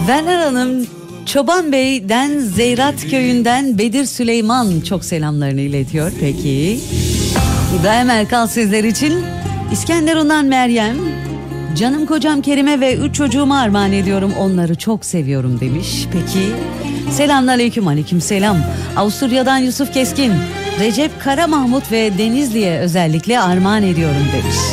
Berner Hanım Çoban Bey'den Zeyrat Köyü'nden Bedir Süleyman çok selamlarını iletiyor. Peki. İbrahim Erkal sizler için. İskenderun'dan Meryem. Canım kocam Kerime ve 3 çocuğuma armağan ediyorum. Onları çok seviyorum demiş. Peki. Selamünaleyküm. Aleykümselam. Avusturya'dan Yusuf Keskin. Recep Kara Mahmut ve Denizli'ye özellikle armağan ediyorum demiş.